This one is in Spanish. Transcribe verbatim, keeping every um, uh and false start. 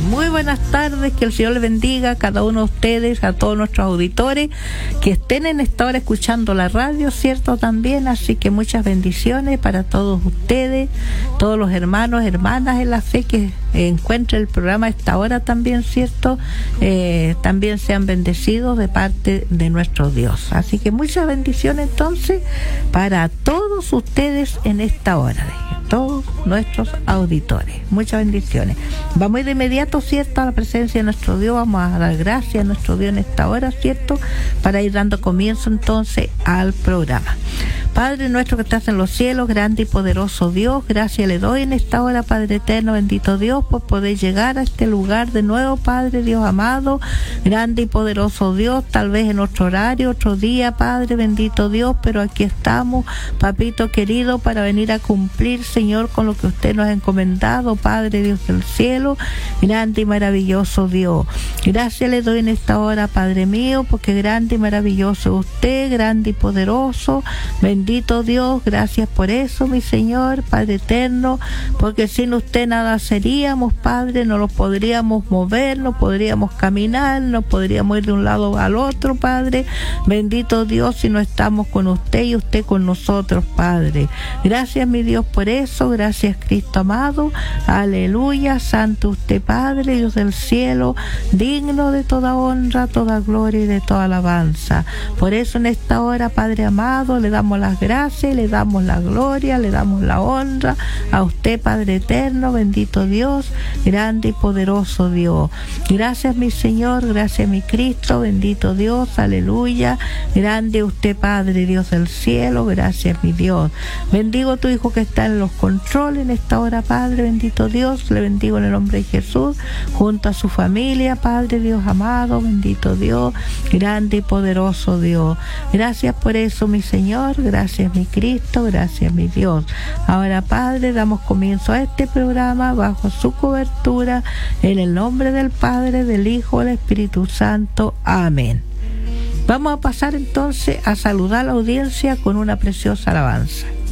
Muy buenas tardes, que el Señor les bendiga a cada uno de ustedes, a todos nuestros auditores que estén en esta hora escuchando la radio, ¿cierto? También, así que muchas bendiciones para todos ustedes, todos los hermanos, hermanas en la fe que encuentren el programa a esta hora también, ¿cierto? Eh, también sean bendecidos de parte de nuestro Dios. Así que muchas bendiciones entonces para todos ustedes en esta hora, todos nuestros auditores. Muchas bendiciones. Vamos a ir de inmediato, ¿cierto?, a la presencia de nuestro Dios. Vamos a dar gracias a nuestro Dios en esta hora, ¿cierto?, para ir dando comienzo entonces al programa. Padre nuestro que estás en los cielos, grande y poderoso Dios, gracias le doy en esta hora, Padre eterno, bendito Dios, por poder llegar a este lugar de nuevo, Padre Dios amado, grande y poderoso Dios, tal vez en otro horario, otro día, Padre bendito Dios, pero aquí estamos, papito querido, para venir a cumplir, Señor, con lo que usted nos ha encomendado, Padre Dios del cielo, grande y maravilloso Dios. Gracias le doy en esta hora, Padre mío, porque grande y maravilloso es usted, grande y poderoso, bendito Dios, gracias por eso, mi Señor, Padre eterno, porque sin usted nada seríamos, Padre, no lo podríamos mover, no podríamos caminar, no podríamos ir de un lado al otro, Padre, bendito Dios, si no estamos con usted y usted con nosotros, Padre. Gracias, mi Dios, por eso, gracias, Cristo amado, aleluya, santo usted, Padre, Dios del cielo, digno de toda honra, toda gloria y de toda alabanza. Por eso en esta hora, Padre amado, le damos las gracias, le damos la gloria, le damos la honra a usted, Padre eterno, bendito Dios, grande y poderoso Dios. Gracias, mi Señor, gracias, mi Cristo, bendito Dios, aleluya, grande usted, Padre, Dios del cielo, gracias, mi Dios. Bendigo a tu Hijo que está en los controles en esta hora, Padre, bendito Dios, le bendigo en el nombre de Jesús, junto a su familia, Padre Dios amado, bendito Dios, grande y poderoso Dios. Gracias por eso, mi Señor, gracias, mi Cristo, gracias, mi Dios. Ahora, Padre, damos comienzo a este programa bajo su cobertura, en el nombre del Padre, del Hijo, del Espíritu Santo. Amén. Vamos a pasar entonces a saludar a la audiencia con una preciosa alabanza.